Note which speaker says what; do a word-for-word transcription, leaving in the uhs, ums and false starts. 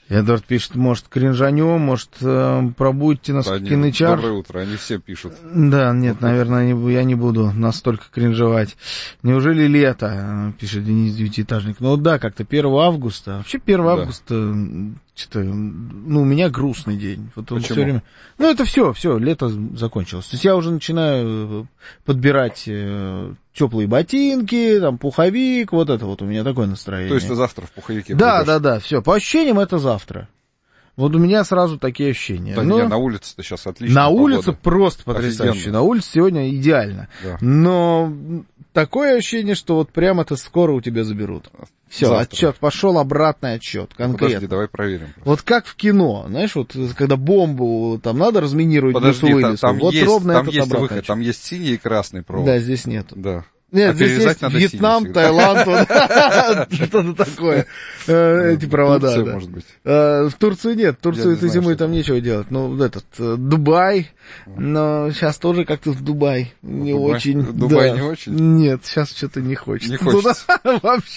Speaker 1: Эдвард пишет, может, кринжанем, может, пробудете нас в кинычар.
Speaker 2: Доброе утро, они все пишут.
Speaker 1: Да, нет, вот наверное, не, я не буду настолько кринжевать. Неужели лето, пишет Денис Девятиэтажник. Ну да, как-то первого августа. Вообще первого да. августа, что-то, ну, у меня грустный день. Вот он все время... Ну, это все, все, лето закончилось. То есть я уже начинаю подбирать теплые ботинки, там, пуховик, вот это вот у меня такое настроение.
Speaker 2: То есть ты завтра в пуховике
Speaker 1: Да,
Speaker 2: пойдешь?
Speaker 1: да, да, все. По ощущениям это завтра. Вот у меня сразу такие ощущения.
Speaker 2: Да,
Speaker 1: Но...
Speaker 2: не, на улице-то сейчас отлично.
Speaker 1: На
Speaker 2: погода.
Speaker 1: улице просто потрясающе. На улице сегодня идеально. Да. Но такое ощущение, что вот прямо это скоро у тебя заберут. Все, отчет, пошел обратный отчет, конкретно.
Speaker 2: Подожди, давай проверим. Просто.
Speaker 1: Вот как в кино, знаешь, вот когда бомбу там надо разминировать
Speaker 2: Подожди,
Speaker 1: вылезу,
Speaker 2: там,
Speaker 1: вот
Speaker 2: есть,
Speaker 1: ровно
Speaker 2: там
Speaker 1: этот
Speaker 2: есть выход,
Speaker 1: отчет.
Speaker 2: Там есть синий и красный провод.
Speaker 1: Да, здесь нету.
Speaker 2: Да.
Speaker 1: Нет,
Speaker 2: а
Speaker 1: здесь есть Вьетнам, Таиланд, что-то такое, эти провода.
Speaker 2: Турция, может быть.
Speaker 1: В Турцию нет, в Турцию этой зимой там нечего делать. Ну, этот, Дубай, но сейчас тоже как-то в Дубай не очень.
Speaker 2: Дубай не очень?
Speaker 1: Нет, сейчас что-то не хочется.
Speaker 2: Не хочется.
Speaker 1: Вообще.